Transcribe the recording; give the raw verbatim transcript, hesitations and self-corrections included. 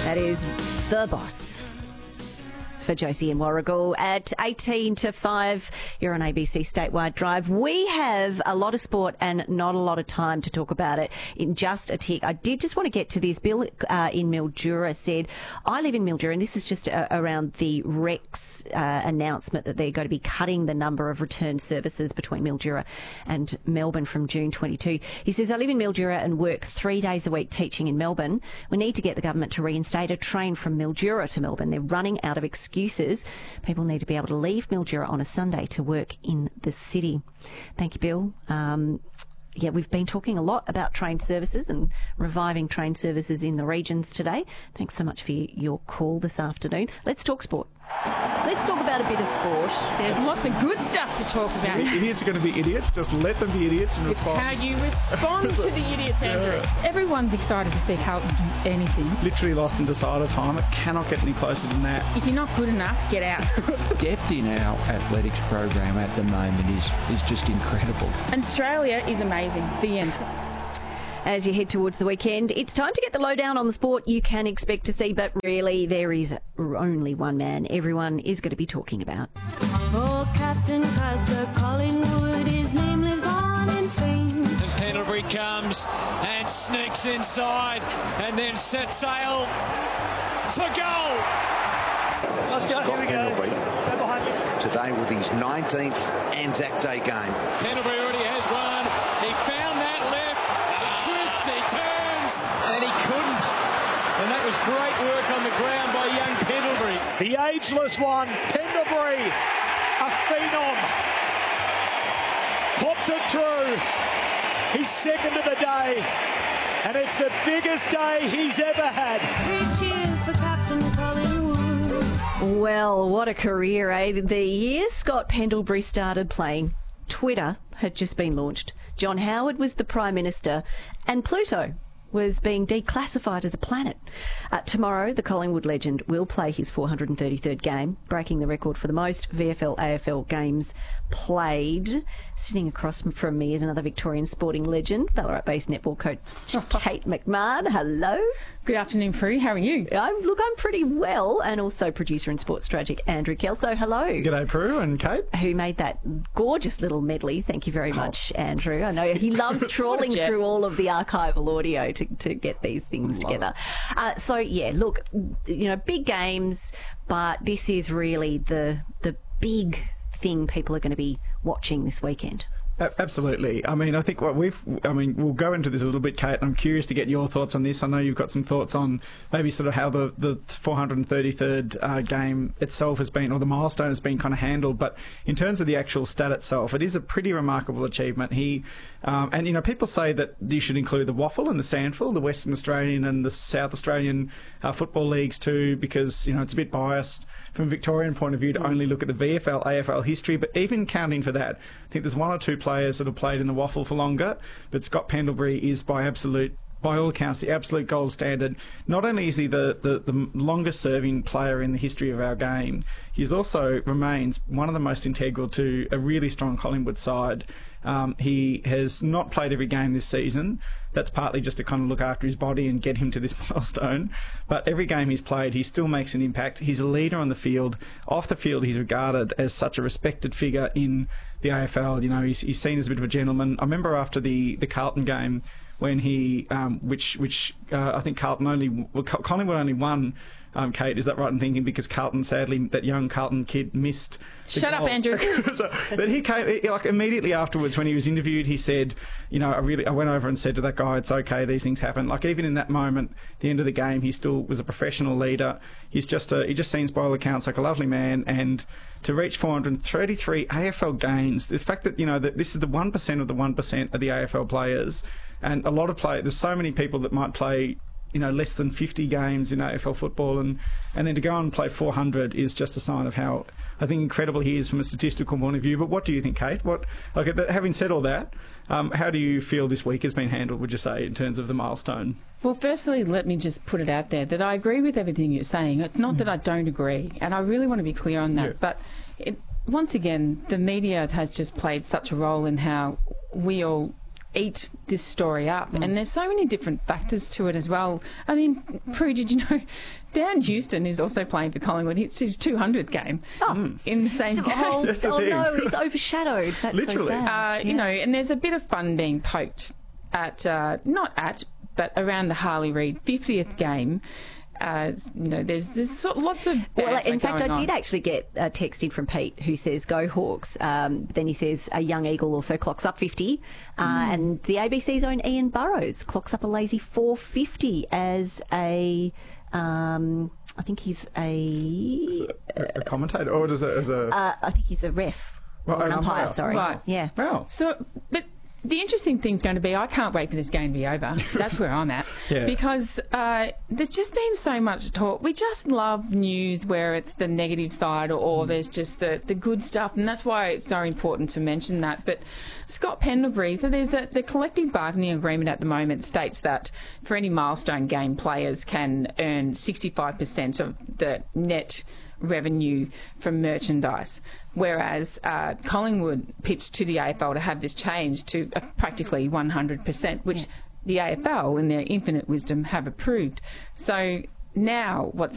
That is The Boss for Josie and Warrigal at eighteen to five. You're on A B C Statewide Drive. We have a lot of sport and not a lot of time to talk about it in just a tick. I did just want to get to this. Bill uh, in Mildura said, I live in Mildura, and this is just uh, around the Rex uh, announcement that they're going to be cutting the number of return services between Mildura and Melbourne from June twenty-two. He says, I live in Mildura and work three days a week teaching in Melbourne. We need to get the government to reinstate a train from Mildura to Melbourne. They're running out of excuses. People need to be able to leave Mildura on a Sunday to work in the city. Thank you, Bill. Um, yeah, we've been talking a lot about train services and reviving train services in the regions today. Thanks so much for your call this afternoon. Let's talk sport. Let's talk about a bit of sport. There's lots of good stuff to talk about. Idiots are going to be idiots. Just let them be idiots and respond. How you respond to the idiots, Andrew. Yeah. Everyone's excited to see Carlton do anything. Literally lost in decider time. It cannot get any closer than that. If you're not good enough, get out. Depth in our athletics program at the moment is, is just incredible. And Australia is amazing. The end. As you head towards the weekend, it's time to get the lowdown on the sport you can expect to see, but really there is only one man everyone is going to be talking about. Oh, Captain Cuthbert Collingwood, his name lives on in fame. And Pendlebury comes and sneaks inside and then sets sail for goal. Let's go, here we go. Go behind me. Today with his nineteenth Anzac Day game. Pendlebury already has one. He found that left. He turns, and he couldn't. And that was great work on the ground by young Pendlebury. The ageless one, Pendlebury, a phenom. Pops it through. He's second of the day. And it's the biggest day he's ever had. Three cheers for Captain Collingwood. Well, what a career, eh? The year Scott Pendlebury started playing, Twitter had just been launched. John Howard was the Prime Minister and Pluto was being declassified as a planet. Uh, tomorrow, the Collingwood legend will play his four hundred thirty-third game, breaking the record for the most V F L A F L games played. Sitting across from me is another Victorian sporting legend, Ballarat-based netball coach Kate McMahon. Hello. Good afternoon, Prue. How are you? I'm, look, I'm pretty well, and also producer and sports strategic Andrew Kelso. Hello. G'day, Prue and Kate. Who made that gorgeous little medley. Thank you very much, oh. Andrew. I know he loves trawling through all of the archival audio to, to get these things together. Uh, so, yeah, look, you know, big games, but this is really the the big thing people are going to be watching this weekend. Absolutely. I mean, I think what we've, I mean, we'll go into this a little bit, Kate. I'm curious to get your thoughts on this. I know you've got some thoughts on maybe sort of how the, the four hundred thirty-third uh, game itself has been, or the milestone has been kind of handled. But in terms of the actual stat itself, it is a pretty remarkable achievement. He, um, and, you know, people say that you should include the WAFL and the SANFL, the Western Australian and the South Australian uh, football leagues too, because, you know, it's a bit biased from a Victorian point of view to only look at the V F L, A F L history. But even counting for that, I think there's one or two players that have played in the WAFL for longer, but Scott Pendlebury is by absolute, by all accounts, the absolute gold standard. Not only is he the, the, the longest serving player in the history of our game, he also remains one of the most integral to a really strong Collingwood side. Um, he has not played every game this season. That's partly just to kind of look after his body and get him to this milestone. But every game he's played, he still makes an impact. He's a leader on the field. Off the field, he's regarded as such a respected figure in the A F L. You know, he's, he's seen as a bit of a gentleman. I remember after the, the Carlton game, when he, um, which which uh, I think Carlton only, well, Collingwood only won. Um, Kate, is that right in thinking? Because Carlton, sadly, that young Carlton kid missed. Shut goal. up, Andrew. so, but he came like immediately afterwards when he was interviewed. He said, "You know, I really, I went over and said to that guy, it's okay. These things happen." Like even in that moment, the end of the game, he still was a professional leader. He's just a, he just seems by all accounts like a lovely man, and to reach four hundred thirty-three A F L games, the fact that you know that this is the one percent of the one percent of the A F L players, and a lot of play. There's so many people that might play, you know, less than fifty games in A F L football, and, and then to go and play four hundred is just a sign of how, I think, incredible he is from a statistical point of view. But what do you think, Kate? What, like, having said all that, um, how do you feel this week has been handled, would you say, in terms of the milestone? Well, firstly, let me just put it out there that I agree with everything you're saying. It's not mm. that I don't agree, and I really want to be clear on that. Yeah. But it, once again, the media has just played such a role in how we all eat this story up. Mm. And there's so many different factors to it as well. I mean, Prue, did you know Dan Houston is also playing for Collingwood? It's his two hundredth game oh. in the same game. Oh, That's the oh thing. no, it's overshadowed. That's Literally. so sad. Uh, yeah. You know, and there's a bit of fun being poked at, uh, not at, but around the Harley Reid fiftieth game. Uh, you know, there's there's so, lots of well, in fact, I on. did actually get a text in from Pete who says, "Go Hawks." Um, then he says, "A young eagle also clocks up fifty," uh, mm. and the A B C's own Ian Burrows clocks up a lazy four fifty as a. Um, I think he's a, a commentator, or does it as a? Uh, I think he's a ref. Well, or an an umpire, umpire. sorry. Right. Yeah. Wow. So, but the interesting thing's going to be, I can't wait for this game to be over. That's where I'm at. Yeah. Because uh, there's just been so much talk. We just love news where it's the negative side or, or mm. there's just the, the good stuff. And that's why it's so important to mention that. But Scott Pendlebury, so there's a, the collective bargaining agreement at the moment states that for any milestone game, players can earn sixty-five percent of the net revenue from merchandise, whereas uh, Collingwood pitched to the A F L to have this changed to uh, practically one hundred percent, which yeah. the A F L, in their infinite wisdom, have approved. So now what's